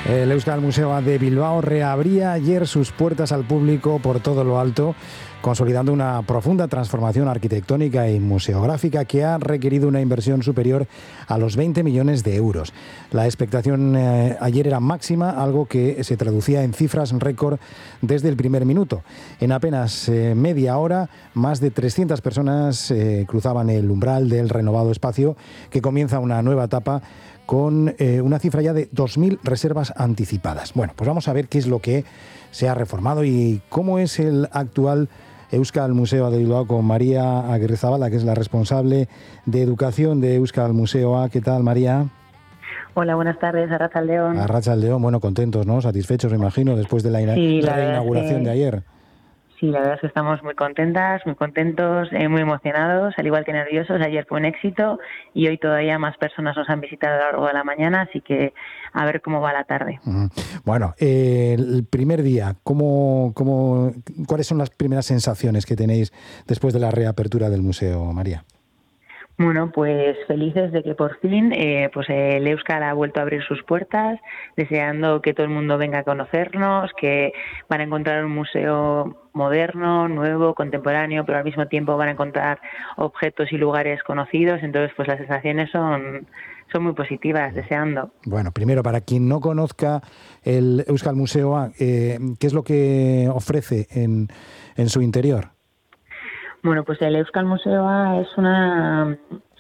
El Euskal Museo de Bilbao reabría ayer sus puertas al público por todo lo alto, consolidando una profunda transformación arquitectónica y museográfica que ha requerido una inversión superior a los 20 millones de euros. La expectación ayer era máxima, algo que se traducía en cifras récord desde el primer minuto. En apenas media hora, más de 300 personas cruzaban el umbral del renovado espacio, que comienza una nueva etapa con una cifra ya de 2.000 reservas anticipadas. Bueno, pues vamos a ver qué es lo que se ha reformado y cómo es el actual Euskal Museo de Bilbao con María Agirrezabala, que es la responsable de educación de Euskal Museo. ¿Qué tal, María? Hola, buenas tardes, Arratsaldeon. Arratsaldeon, bueno, contentos, ¿no? Satisfechos, me imagino, después de la reinauguración de ayer. Sí, la verdad es que estamos muy contentas, muy contentos, muy emocionados, al igual que nerviosos. Ayer fue un éxito y hoy todavía más personas nos han visitado a lo largo de la mañana, así que a ver cómo va la tarde. Bueno, el primer día, ¿cuáles son las primeras sensaciones que tenéis después de la reapertura del museo, María? Bueno, pues felices de que por fin el Euskal ha vuelto a abrir sus puertas, deseando que todo el mundo venga a conocernos, que van a encontrar un museo moderno, nuevo, contemporáneo, pero al mismo tiempo van a encontrar objetos y lugares conocidos. Entonces, pues las sensaciones son muy positivas, deseando. Bueno, primero, para quien no conozca el Euskal Museo, ¿qué es lo que ofrece en su interior? Bueno, pues el Euskal Museo es una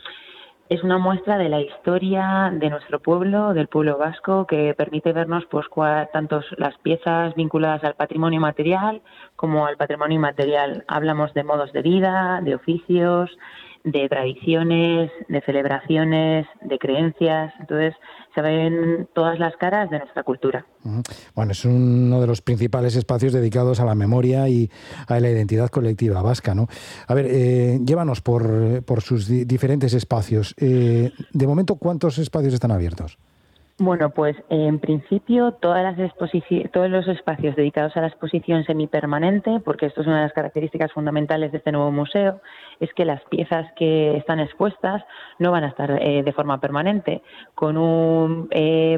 muestra de la historia de nuestro pueblo, del pueblo vasco, que permite vernos pues tanto las piezas vinculadas al patrimonio material como al patrimonio inmaterial. Hablamos de modos de vida, de oficios, de tradiciones, de celebraciones, de creencias. Entonces se ven todas las caras de nuestra cultura. Bueno, es uno de los principales espacios dedicados a la memoria y a la identidad colectiva vasca, ¿no? A ver, llévanos por sus diferentes espacios. De momento, ¿cuántos espacios están abiertos? Bueno, pues en principio todos los espacios dedicados a la exposición semipermanente, porque esto es una de las características fundamentales de este nuevo museo, es que las piezas que están expuestas no van a estar de forma permanente. Con un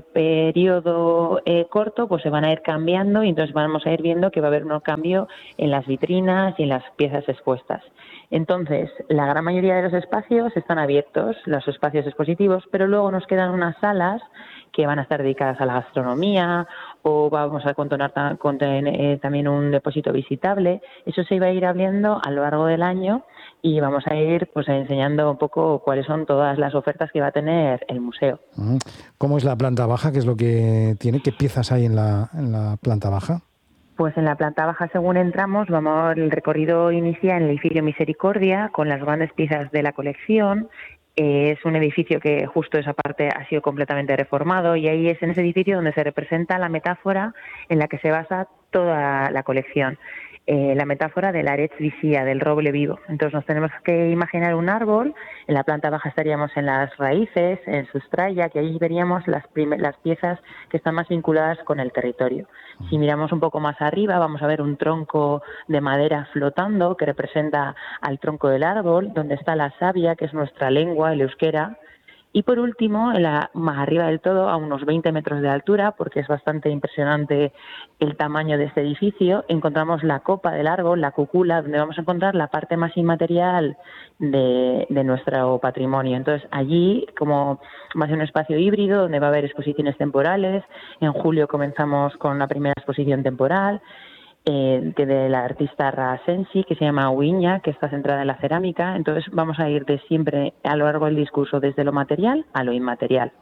periodo corto, pues se van a ir cambiando y entonces vamos a ir viendo que va a haber un cambio en las vitrinas y en las piezas expuestas. Entonces, la gran mayoría de los espacios están abiertos, los espacios expositivos, pero luego nos quedan unas salas que van a estar dedicadas a la gastronomía o vamos a contener también un depósito visitable. Eso se iba a ir abriendo a lo largo del año y vamos a ir pues enseñando un poco cuáles son todas las ofertas que va a tener el museo. ¿Cómo es la planta baja? ¿Qué es lo que tiene? ¿Qué piezas hay en la planta baja? Pues en la planta baja, según entramos, el recorrido inicia en el edificio Misericordia con las grandes piezas de la colección. Es un edificio que justo esa parte ha sido completamente reformado y ahí es en ese edificio donde se representa la metáfora en la que se basa toda la colección. La metáfora del Aretz Bizia, del roble vivo. Entonces nos tenemos que imaginar un árbol, en la planta baja estaríamos en las raíces, en su estrella, que ahí veríamos las piezas que están más vinculadas con el territorio. Si miramos un poco más arriba vamos a ver un tronco de madera flotando que representa al tronco del árbol, donde está la savia, que es nuestra lengua, el euskera. Y por último, más arriba del todo, a unos 20 metros de altura, porque es bastante impresionante el tamaño de este edificio, encontramos la copa del árbol, la cúcula, donde vamos a encontrar la parte más inmaterial de nuestro patrimonio. Entonces, allí, como va a ser un espacio híbrido, donde va a haber exposiciones temporales, en julio comenzamos con la primera exposición temporal, que de la artista Rasensi, que se llama Uiña, que está centrada en la cerámica. Entonces vamos a ir de siempre a lo largo del discurso desde lo material a lo inmaterial.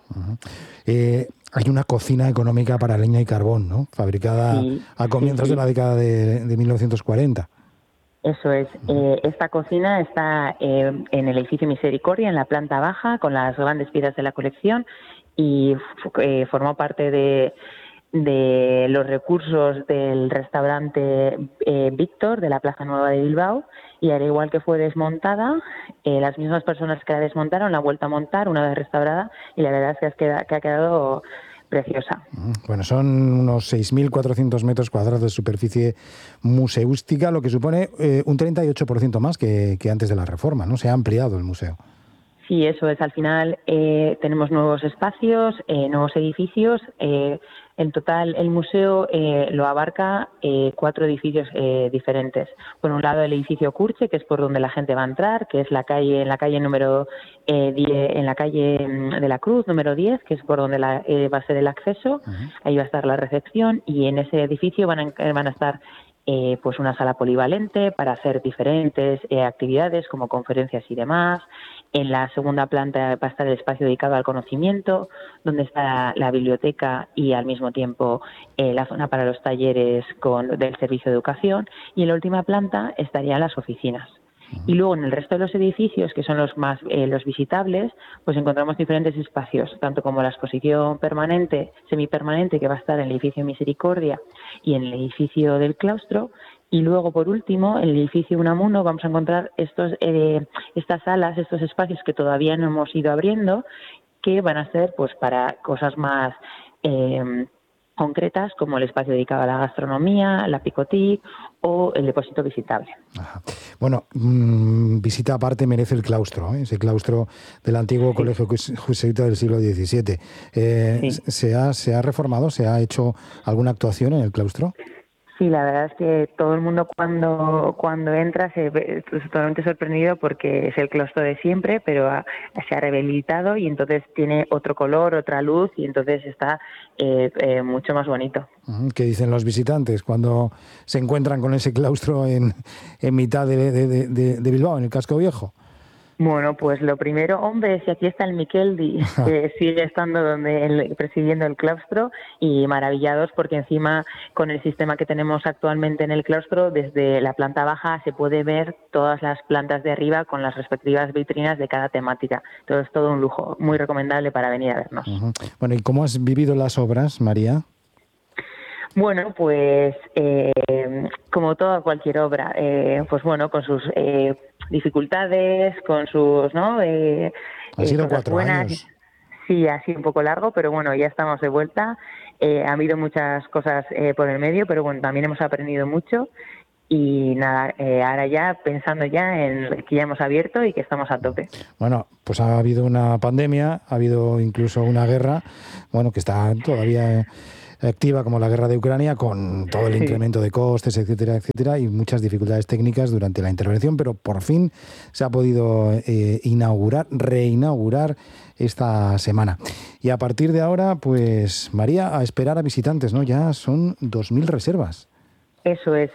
Hay una cocina económica para leña y carbón, ¿no? Fabricada a comienzos de la década de 1940. Eso es. Esta cocina está en el edificio Misericordia, en la planta baja, con las grandes piezas de la colección y formó parte de los recursos del restaurante Víctor de la Plaza Nueva de Bilbao, y al igual que fue desmontada, las mismas personas que la desmontaron la han vuelto a montar una vez restaurada y la verdad es que ha quedado preciosa. Bueno, son unos 6.400 metros cuadrados de superficie museística, lo que supone un 38% más que antes de la reforma, ¿no? Se ha ampliado el museo. Sí, eso es. Al final tenemos nuevos espacios, nuevos edificios. En total, el museo lo abarca 4 edificios diferentes. Por un lado, el edificio Curche, que es por donde la gente va a entrar, que es en la calle número 10, en la calle de la Cruz, número 10, que es por donde va a ser el acceso. Ahí va a estar la recepción, y en ese edificio van a estar pues una sala polivalente para hacer diferentes actividades como conferencias y demás. En la segunda planta va a estar el espacio dedicado al conocimiento, donde está la biblioteca y al mismo tiempo la zona para los talleres del servicio de educación. Y en la última planta estarían las oficinas. Y luego en el resto de los edificios, que son los visitables, pues encontramos diferentes espacios, tanto como la exposición permanente, semipermanente, que va a estar en el edificio Misericordia y en el edificio del claustro. Y luego, por último, en el edificio Unamuno vamos a encontrar estas salas, estos espacios que todavía no hemos ido abriendo, que van a ser pues para cosas más concretas, como el espacio dedicado a la gastronomía, la picotique o el depósito visitable. Ajá. Bueno, visita aparte merece el claustro, ese claustro del antiguo colegio jesuita del siglo XVII. ¿Se ha reformado? ¿Se ha hecho alguna actuación en el claustro? Sí, la verdad es que todo el mundo cuando entra se ve totalmente sorprendido, porque es el claustro de siempre, pero se ha rehabilitado y entonces tiene otro color, otra luz, y entonces está mucho más bonito. ¿Qué dicen los visitantes cuando se encuentran con ese claustro en mitad de Bilbao, en el casco viejo? Bueno, pues lo primero, hombre, si aquí está el Miqueldi, que sigue estando presidiendo el claustro, y maravillados porque encima con el sistema que tenemos actualmente en el claustro, desde la planta baja se puede ver todas las plantas de arriba con las respectivas vitrinas de cada temática. Entonces es todo un lujo, muy recomendable para venir a vernos. Bueno, ¿y cómo has vivido las obras, María? Bueno, pues como toda cualquier obra, pues bueno, con sus dificultades, con sus, ¿no? Han sido 4 años. Sí, ha sido un poco largo, pero bueno, ya estamos de vuelta. Ha habido muchas cosas por el medio, pero bueno, también hemos aprendido mucho. Y nada, ahora ya pensando ya en que ya hemos abierto y que estamos a tope. Bueno, pues ha habido una pandemia, ha habido incluso una guerra, bueno, que está todavía activa, como la guerra de Ucrania, con todo el incremento de costes, etcétera, etcétera, y muchas dificultades técnicas durante la intervención, pero por fin se ha podido reinaugurar esta semana. Y a partir de ahora, pues María, a esperar a visitantes, ¿no? Ya son 2.000 reservas. Eso es.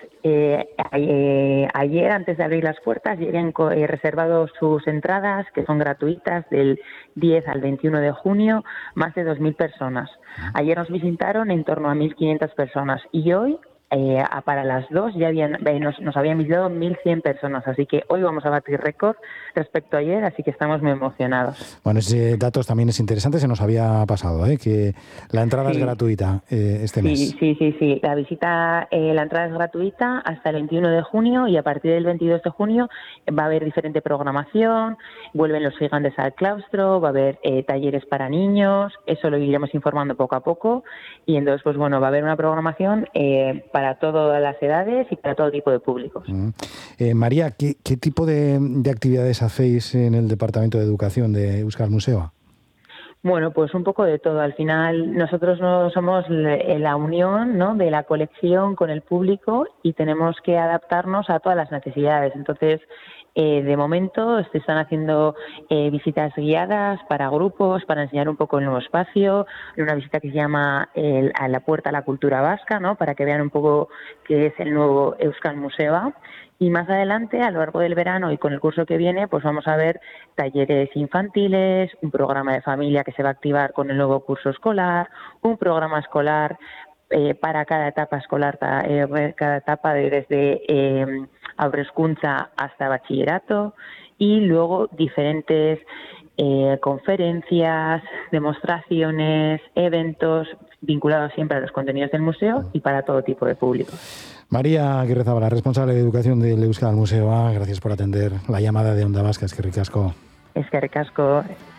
Ayer, antes de abrir las puertas, ya habían reservado sus entradas, que son gratuitas, del 10 al 21 de junio, más de 2.000 personas. Ayer nos visitaron en torno a 1.500 personas, y hoy, para las 2, ya nos habían visitado 1.100 personas, así que hoy vamos a batir récord respecto a ayer, así que estamos muy emocionados. Bueno, ese dato también es interesante, se nos había pasado, que la entrada es gratuita este mes. Sí, la entrada es gratuita hasta el 21 de junio, y a partir del 22 de junio va a haber diferente programación, vuelven los gigantes al claustro, va a haber talleres para niños, eso lo iremos informando poco a poco, y entonces pues bueno, va a haber una programación para todas las edades y para todo tipo de públicos. María, ¿qué tipo de actividades hacéis en el Departamento de Educación de Euskal Museoa? Bueno, pues un poco de todo. Al final nosotros no somos la unión, ¿no?, de la colección con el público, y tenemos que adaptarnos a todas las necesidades. Entonces, de momento se están haciendo visitas guiadas para grupos, para enseñar un poco el nuevo espacio, una visita que se llama a la puerta a la cultura vasca, ¿no?, para que vean un poco qué es el nuevo Euskal Museoa. Y más adelante, a lo largo del verano y con el curso que viene, pues vamos a ver talleres infantiles, un programa de familia que se va a activar con el nuevo curso escolar, un programa escolar para cada etapa escolar, cada etapa desde haurreskuntza hasta bachillerato, y luego diferentes conferencias, demostraciones, eventos vinculados siempre a los contenidos del museo y para todo tipo de público. María Aguirre-Zabala, responsable de educación del Euskal Museoa, gracias por atender la llamada de Onda Vasca. Eskerrik asko. Eskerrik asko.